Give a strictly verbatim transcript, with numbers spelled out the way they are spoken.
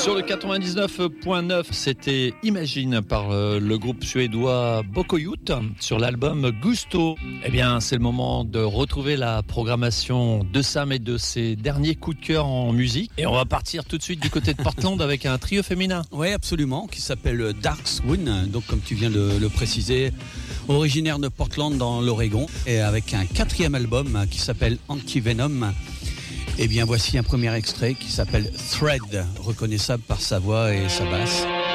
Sur le quatre-vingt-dix-neuf point neuf, c'était Imagine par euh, le groupe suédois Bokoyut sur l'album Gusto. Eh bien, c'est le moment de retrouver la programmation de Sam et de ses derniers coups de cœur en musique. Et on va partir tout de suite du côté de Portland avec un trio féminin. Oui, absolument, qui s'appelle Dark Swoon, donc comme tu viens de le préciser, originaire de Portland dans l'Oregon, et avec un quatrième album qui s'appelle Anti-Venom. Eh bien, voici un premier extrait qui s'appelle Thread, reconnaissable par sa voix et sa basse.